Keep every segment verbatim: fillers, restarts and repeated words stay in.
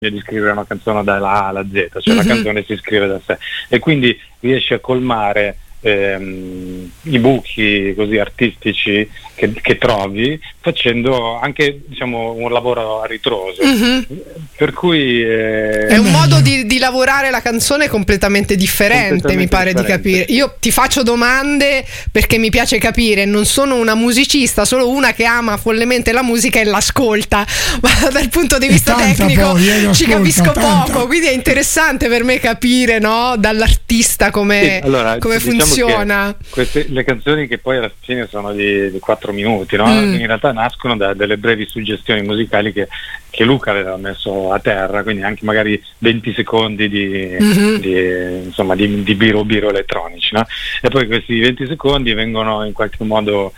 di scrivere una canzone dalla A alla Z, cioè Mm-hmm. la canzone si scrive da sé e quindi riesce a colmare ehm, i buchi così artistici che, che trovi facendo anche, diciamo, un lavoro a ritroso. Mm-hmm. Per cui eh, È un modo di, di lavorare la canzone completamente differente, Completamente mi pare differente. di capire. Io ti faccio domande perché mi piace capire, non sono una musicista, solo una che ama follemente la musica e l'ascolta, ma dal punto di E vista tanta tecnico poi, eh, ci ascolta, capisco tanta. poco, quindi è interessante per me capire, no, dall'artista come, Sì, allora, come diciamo funziona. che queste, le canzoni che poi alla fine sono di, di quattro minuti, no? Mm. In realtà nascono da delle brevi suggestioni musicali che, che Luca aveva messo a terra, quindi anche magari venti secondi di, Mhm. di, insomma, di, di biro biro elettronici, no? E poi questi venti secondi vengono in qualche modo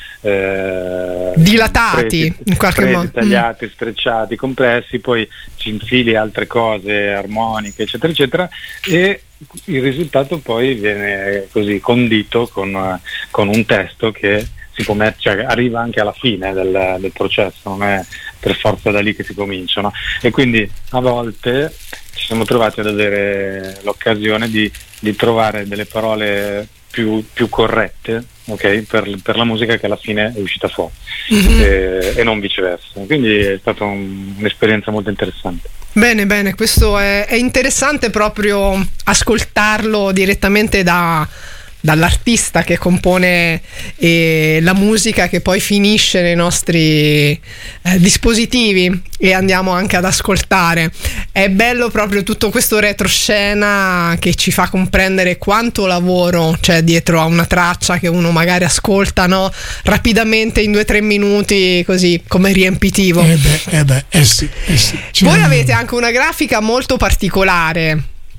eh, Dilatati, presi- in qualche presi, modo. tagliati, strecciati, compressi, poi ci infili altre cose armoniche, eccetera, eccetera, e il risultato poi viene così condito con, con un testo che si può met- cioè, arriva anche alla fine del, del processo, non è per forza da lì che si cominciano. E quindi a volte ci siamo trovati ad avere l'occasione di, di trovare delle parole più, più corrette, ok, per, per la musica che alla fine è uscita fuori, Mhm. e, e non viceversa. Quindi è stata un- un'esperienza molto interessante. Bene, bene, questo è, è interessante proprio ascoltarlo direttamente da, dall'artista che compone eh, la musica che poi finisce nei nostri eh, dispositivi e andiamo anche ad ascoltare. È bello proprio tutto questo retroscena che ci fa comprendere quanto lavoro c'è dietro a una traccia che uno magari ascolta, no, rapidamente in due o tre minuti così come riempitivo. Eh beh, eh beh, eh sì, eh sì. Ci Voi vuole- avete anche una grafica molto particolare.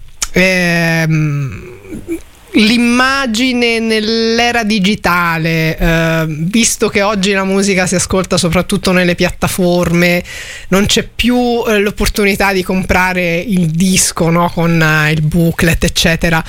Ehm, l'immagine nell'era digitale, eh, visto che oggi la musica si ascolta soprattutto nelle piattaforme, non c'è più eh, l'opportunità di comprare il disco, no, con eh, il booklet, eccetera.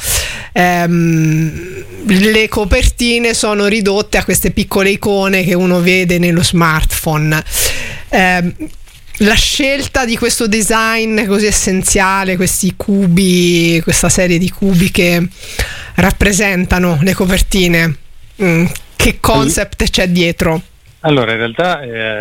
Ehm, le copertine sono ridotte a queste piccole icone che uno vede nello smartphone. Ehm, la scelta di questo design così essenziale, questi cubi, questa serie di cubi che rappresentano le copertine, mm, che concept c'è dietro? Allora, in realtà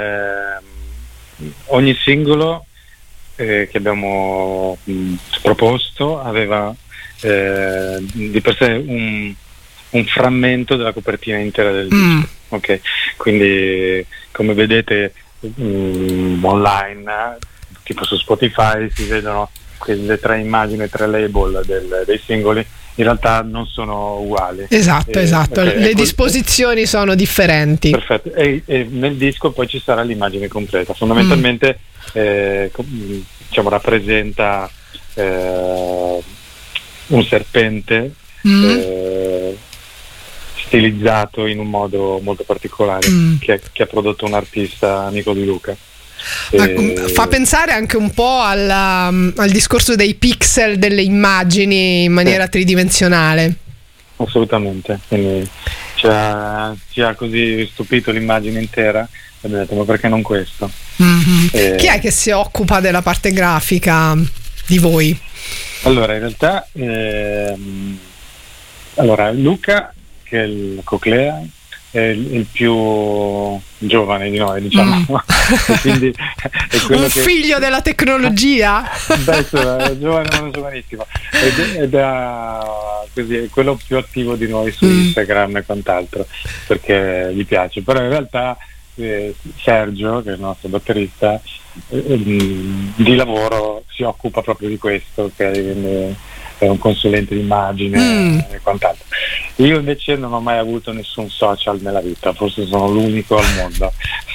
eh, ogni singolo eh, che abbiamo mh, proposto aveva eh, di per sé un, un frammento della copertina intera del disco. Mm. Ok, quindi come vedete mh, online, tipo su Spotify, si vedono quelle tre immagini, tre label del- dei singoli, in realtà non sono uguali. Esatto, Eh, esatto. ok, Le quel- disposizioni sono differenti. Perfetto, e, e nel disco poi ci sarà l'immagine completa. Fondamentalmente eh, com- diciamo, rappresenta eh, un serpente Mm. eh, stilizzato in un modo molto particolare, Mm. che, che ha prodotto un artista amico di Luca. Ma E- com- fa pensare anche un po' alla- al discorso dei pixel delle immagini in maniera Sì. tridimensionale. Assolutamente, quindi ci ha, ci ha così stupito l'immagine intera e abbiamo detto ma perché non questo? Mhm. Eh. Chi è che si occupa della parte grafica di voi? Allora, in realtà, ehm, allora, Luca, che è il Coclea, è il, il più giovane di noi, diciamo, Mm. e quindi è quello Un che... figlio della tecnologia? Beh, insomma, è giovane ma non giovanissimo, ed, ed è, così, è quello più attivo di noi su Mm. Instagram e quant'altro, perché gli piace, però in realtà eh, Sergio, che è il nostro batterista, eh, ehm, di lavoro si occupa proprio di questo, ok? Quindi è un consulente d'immagine Mm. e quant'altro. Io invece non ho mai avuto nessun social nella vita, forse sono l'unico al mondo.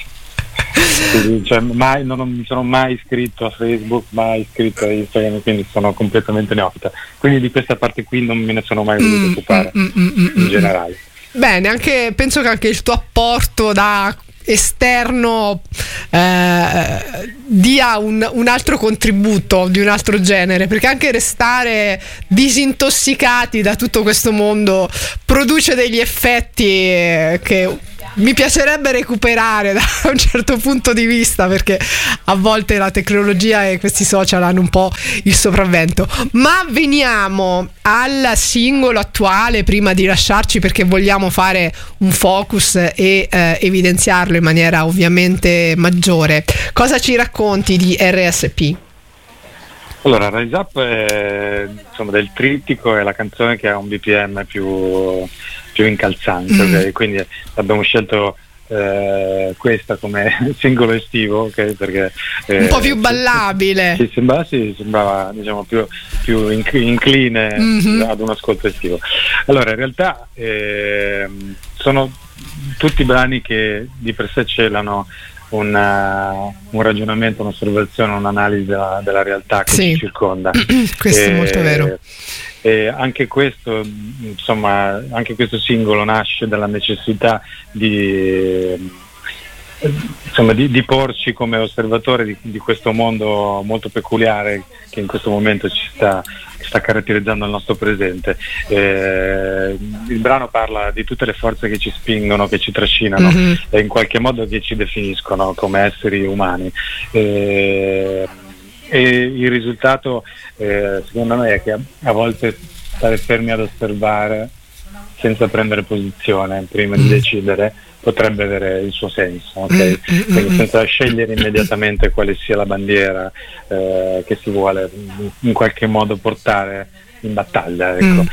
Quindi, cioè, mai, non ho- mi sono mai iscritto a Facebook, mai iscritto a Instagram, quindi sono completamente neofita. Quindi di questa parte qui non me ne sono mai voluto Mm, occupare mm, mm, mm, mm, in mm. generale. Bene, anche, penso che anche il tuo apporto da esterno eh, dia un, un altro contributo di un altro genere, perché anche restare disintossicati da tutto questo mondo produce degli effetti eh, che mi piacerebbe recuperare da un certo punto di vista, perché a volte la tecnologia e questi social hanno un po' il sopravvento. Ma veniamo al singolo attuale prima di lasciarci, perché vogliamo fare un focus e eh, evidenziarlo in maniera ovviamente maggiore. Cosa ci racconti di R S P? Allora, Rise Up è, insomma, del trittico, è la canzone che ha un B P M più, più incalzante, mm. okay? Quindi abbiamo scelto eh, questa come singolo estivo, okay? Perché eh, un po' più ballabile. Sì, sembrava, sì, sembrava diciamo più, più incline mm-hmm. ad un ascolto estivo. Allora, in realtà eh, sono tutti brani che di per sé celano Una, un ragionamento, un'osservazione, un'analisi della, della realtà che sì. ci circonda. Questo e, è molto vero. E anche questo, insomma, anche questo singolo nasce dalla necessità di, insomma, di, di porci come osservatore di, di questo mondo molto peculiare che in questo momento ci sta, sta caratterizzando il nostro presente. Eh, il brano parla di tutte le forze che ci spingono, che ci trascinano mm-hmm. e in qualche modo che ci definiscono come esseri umani. Eh, e il risultato eh, secondo me è che a, a volte stare fermi ad osservare senza prendere posizione prima di decidere potrebbe avere il suo senso, okay? Quindi senza scegliere immediatamente quale sia la bandiera eh, che si vuole in qualche modo portare in battaglia, ecco. mm.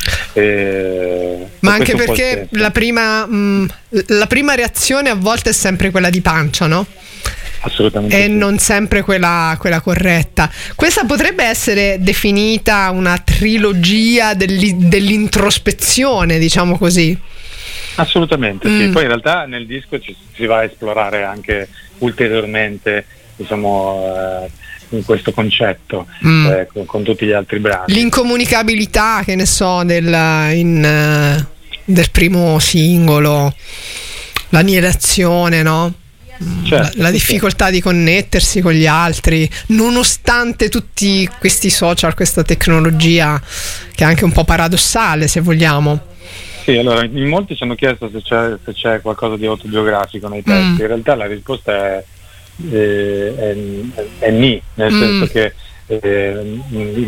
e, ma anche perché la prima, mh, la prima reazione a volte è sempre quella di pancia, no? Assolutamente e sì. non sempre quella, quella corretta. Questa potrebbe essere definita una trilogia dell'i, dell'introspezione, diciamo così. Assolutamente mm. sì, poi in realtà nel disco ci, si va a esplorare anche ulteriormente, diciamo, eh, in questo concetto mm. eh, con, con tutti gli altri brani. L'incomunicabilità, che ne so, del, in, uh, del primo singolo, l'annientazione, no? Certo, la, la difficoltà sì. di connettersi con gli altri, nonostante tutti questi social, questa tecnologia che è anche un po' paradossale, se vogliamo. Sì, allora in molti ci hanno chiesto se c'è, se c'è qualcosa di autobiografico nei testi. Mm. In realtà la risposta è, è, è, è ni, nel mm. senso che eh,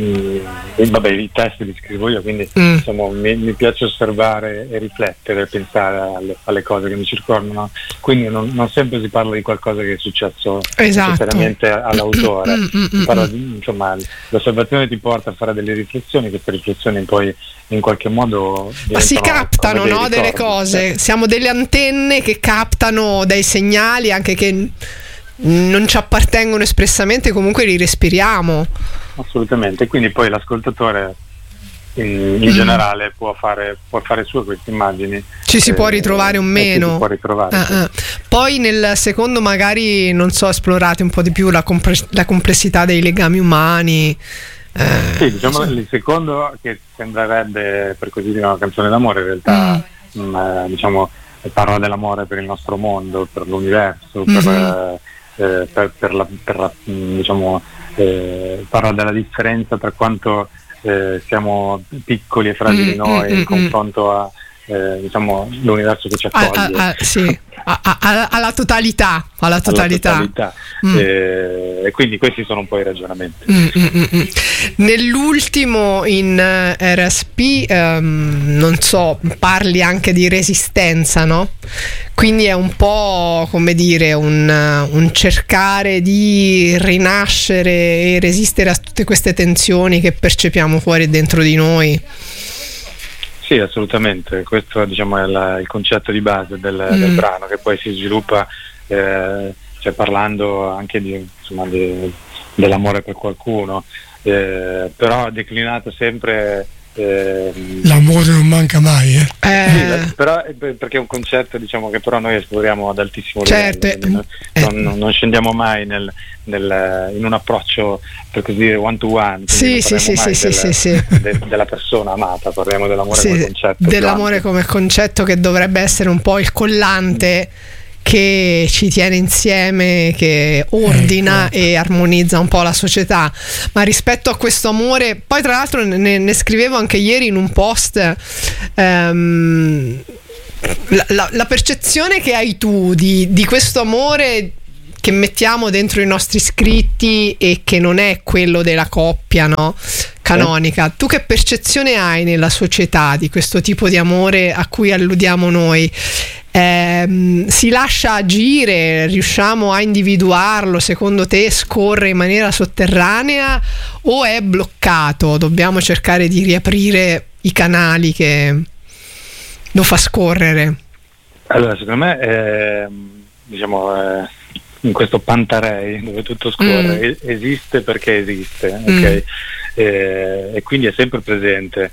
vabbè, i testi li scrivo io, quindi mm. insomma, mi, mi piace osservare e riflettere, pensare alle, alle cose che mi circondano, quindi non, non sempre si parla di qualcosa che è successo esatto. necessariamente all'autore. Mm, mm, mm, parla di, insomma, l'osservazione ti porta a fare delle riflessioni, queste riflessioni poi in qualche modo ma si captano, no, ricordi, delle cose, eh. siamo delle antenne che captano dei segnali anche che non ci appartengono espressamente, comunque li respiriamo. Assolutamente, quindi poi l'ascoltatore in, in mm. generale può fare, può fare sue queste immagini, ci si eh, può ritrovare o meno, si può ritrovare, ah, sì. ah. Poi nel secondo magari, non so, esplorate un po' di più la, compre- la complessità dei legami umani. Eh, sì, diciamo sì. Il secondo, che sembrerebbe per così dire una canzone d'amore, in realtà mm. mh, diciamo parla dell'amore per il nostro mondo, per l'universo, mm-hmm. per, eh, per, per la, per la diciamo eh, parla della differenza tra quanto eh, siamo piccoli e fragili mm-hmm. noi in confronto a eh, diciamo l'universo che ci accoglie. A, a, a, sì. a, a, alla totalità, alla totalità. Alla totalità. Mm. E, e quindi questi sono un po' i ragionamenti. Mm, mm, mm. Nell'ultimo in uh, R S P um, non so, parli anche di resistenza, no? Quindi è un po' come dire un, uh, un cercare di rinascere e resistere a tutte queste tensioni che percepiamo fuori e dentro di noi. Sì, assolutamente, questo diciamo è la, il concetto di base del, mm. del brano, che poi si sviluppa eh, cioè parlando anche di, insomma, di, dell'amore per qualcuno, eh, però declinato sempre eh, l'amore non manca mai, eh? Eh. Sì, però perché è un concetto diciamo che però noi esploriamo ad altissimo certo. livello, eh. non, non, non scendiamo mai nel, nel, in un approccio per così dire one to one, sì, sì, sì, sì, del, sì, sì. De, della persona amata, parliamo dell'amore sì, come concetto, dell'amore come concetto che dovrebbe essere un po' il collante che ci tiene insieme, che ordina e armonizza un po' la società. Ma rispetto a questo amore, poi tra l'altro ne, ne scrivevo anche ieri in un post, ehm, la, la, la percezione che hai tu di, di questo amore che mettiamo dentro i nostri scritti e che non è quello della coppia, no? Canonica. Tu che percezione hai nella società di questo tipo di amore a cui alludiamo noi? Eh, si lascia agire? Riusciamo a individuarlo? Secondo te scorre in maniera sotterranea o è bloccato? Dobbiamo cercare di riaprire i canali che lo fa scorrere. Allora, secondo me è, diciamo, è in questo Pantarei dove tutto scorre, mm. esiste perché esiste, mm. ok? E, e quindi è sempre presente.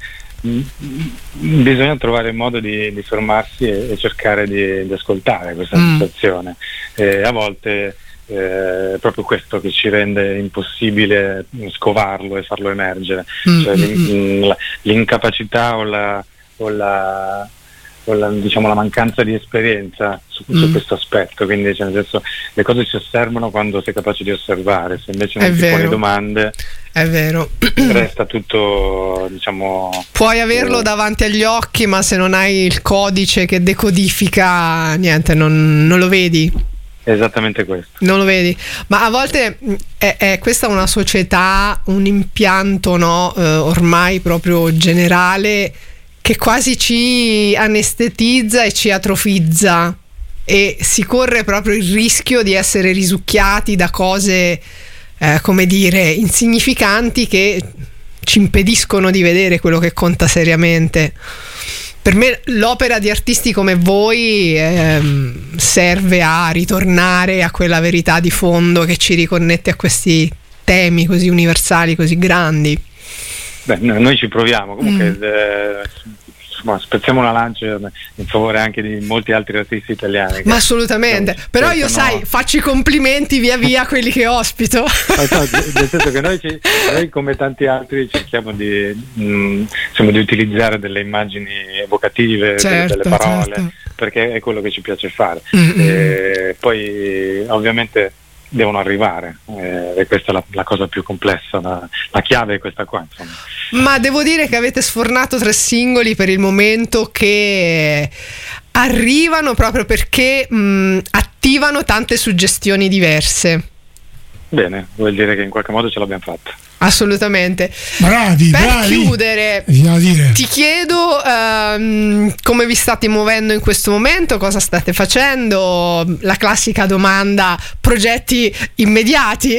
Bisogna trovare il modo di, di fermarsi e, e cercare di, di ascoltare questa mm. sensazione. E a volte eh, è proprio questo che ci rende impossibile scovarlo e farlo emergere, mm. cioè l'in, l'incapacità o la, o la o la, diciamo, la mancanza di esperienza su, mm. su questo aspetto, quindi cioè, nel senso, le cose si osservano quando sei capace di osservare, se invece non è ti vero. poni domande è vero, resta tutto, diciamo, puoi averlo eh, davanti agli occhi, ma se non hai il codice che decodifica, niente, non, non lo vedi. Esattamente questo. Non lo vedi, ma a volte è, è questa una società, un impianto, no, eh, ormai proprio generale, che quasi ci anestetizza e ci atrofizza, e si corre proprio il rischio di essere risucchiati da cose, eh, come dire, insignificanti, che ci impediscono di vedere quello che conta seriamente. Per me l'opera di artisti come voi ehm, serve a ritornare a quella verità di fondo che ci riconnette a questi temi così universali, così grandi. Beh, noi ci proviamo, comunque mm. eh, insomma, spezziamo una lancia in favore anche di molti altri artisti italiani. Ma assolutamente, che, però io sono... sai, faccio i complimenti via via a quelli che ospito. No, nel senso che noi, ci, noi come tanti altri cerchiamo di, mh, insomma, di utilizzare delle immagini evocative, certo, delle parole, certo. perché è quello che ci piace fare. Mm-hmm. E poi ovviamente devono arrivare, eh, e questa è la, la cosa più complessa, la, la chiave è questa qua, insomma. Ma devo dire che avete sfornato tre singoli per il momento che arrivano proprio perché mh, attivano tante suggestioni diverse. Bene, vuol dire che in qualche modo ce l'abbiamo fatta. Assolutamente. Bravi, per bravi. chiudere, dire. ti chiedo um, come vi state muovendo in questo momento, cosa state facendo, la classica domanda, progetti immediati.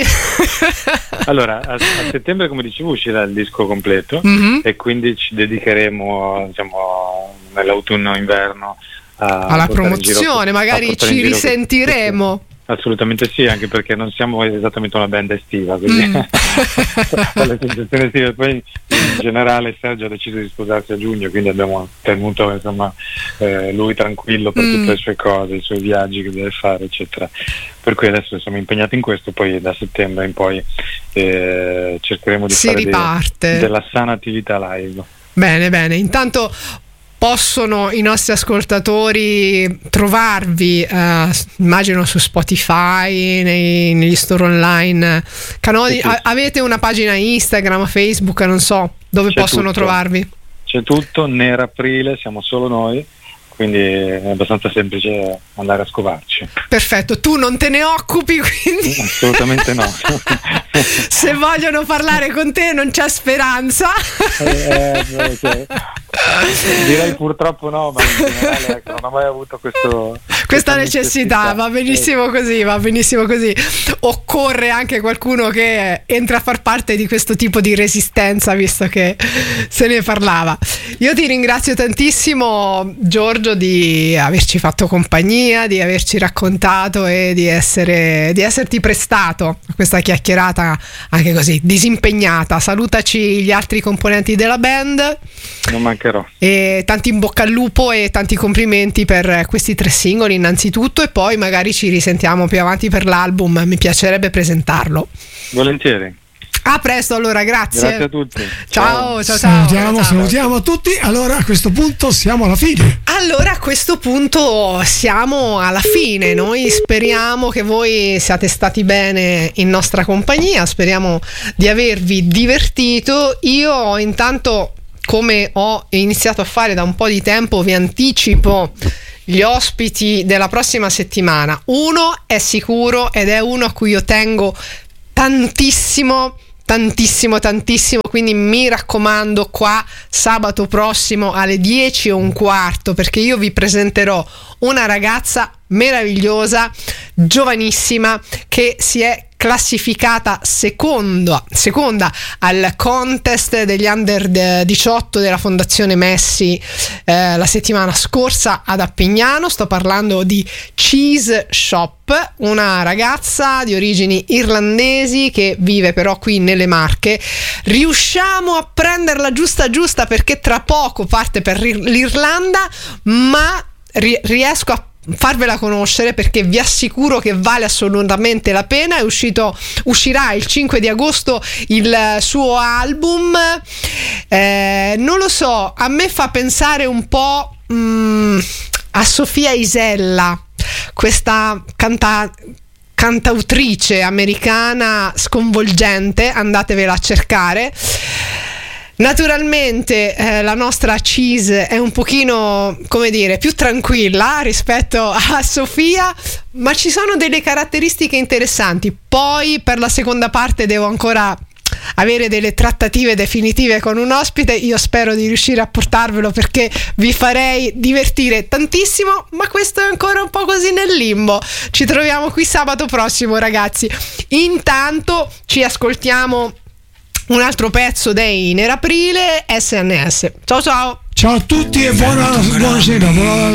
Allora, a, a settembre, come dicevo, uscirà il disco completo, mm-hmm. e quindi ci dedicheremo, diciamo, nell'autunno-inverno a alla promozione, magari ci risentiremo. Assolutamente sì, anche perché non siamo esattamente una band estiva, quindi mm. le sensazioni estive. Poi in generale Sergio ha deciso di sposarsi a giugno, quindi abbiamo tenuto, insomma, eh, lui tranquillo per mm. tutte le sue cose, i suoi viaggi che deve fare, eccetera. Per cui adesso siamo impegnati in questo, poi da settembre in poi eh, cercheremo di si fare riparte. Dei, della sana attività live. Bene, bene. Intanto possono i nostri ascoltatori trovarvi, eh, immagino, su Spotify, nei, negli store online canoni. Sì, sì. A- avete una pagina Instagram, Facebook, non so dove C'è possono tutto. trovarvi? C'è tutto, Nera Aprile, siamo solo noi, quindi è abbastanza semplice andare a scovarci. Perfetto, tu non te ne occupi, quindi assolutamente no. Se vogliono parlare con te non c'è speranza. eh, eh, cioè, direi purtroppo no, ma in generale, ecco, non ho mai avuto questo, questa, questa necessità. necessità va benissimo così, va benissimo così. Occorre anche qualcuno che entra a far parte di questo tipo di resistenza, visto che se ne parlava. Io ti ringrazio tantissimo, Giorgio, di averci fatto compagnia, di averci raccontato e di essere di esserti prestato a questa chiacchierata anche così disimpegnata. Salutaci gli altri componenti della band. Non mancherò. E tanti in bocca al lupo e tanti complimenti per questi tre singoli innanzitutto, e poi magari ci risentiamo più avanti per l'album, mi piacerebbe presentarlo. Volentieri. A presto, allora, grazie. Grazie a tutti. Ciao, ciao, ciao. Salutiamo, ciao. salutiamo tutti. Allora a questo punto siamo alla fine. Allora a questo punto siamo alla fine. Noi speriamo che voi siate stati bene in nostra compagnia, speriamo di avervi divertito. Io intanto come ho iniziato a fare da un po' di tempo, vi anticipo gli ospiti della prossima settimana. Uno è sicuro ed è uno a cui io tengo tantissimo, tantissimo, tantissimo, quindi mi raccomando qua sabato prossimo alle dieci e un quarto, perché io vi presenterò una ragazza meravigliosa, giovanissima, che si è classificata seconda, seconda al contest degli under diciotto della Fondazione Messi eh, la settimana scorsa ad Appignano. Sto parlando di Cheese Shop, una ragazza di origini irlandesi che vive però qui nelle Marche. Riusciamo a prenderla giusta giusta perché tra poco parte per l'Irlanda, ma ri- riesco a farvela conoscere perché vi assicuro che vale assolutamente la pena. È uscito, uscirà il cinque di agosto il suo album, eh, non lo so, a me fa pensare un po' mm, a Sofia Isella, questa canta cantautrice americana sconvolgente, andatevela a cercare. Naturalmente eh, la nostra Cheese è un pochino, come dire, più tranquilla rispetto a Sofia, ma ci sono delle caratteristiche interessanti. Poi per la seconda parte devo ancora avere delle trattative definitive con un ospite. Io spero di riuscire a portarvelo perché vi farei divertire tantissimo, ma questo è ancora un po' così nel limbo. Ci troviamo qui sabato prossimo, ragazzi. Intanto ci ascoltiamo un altro pezzo dei Neraprile, S N S. Ciao ciao. Ciao a tutti e buona, buonasera. Buona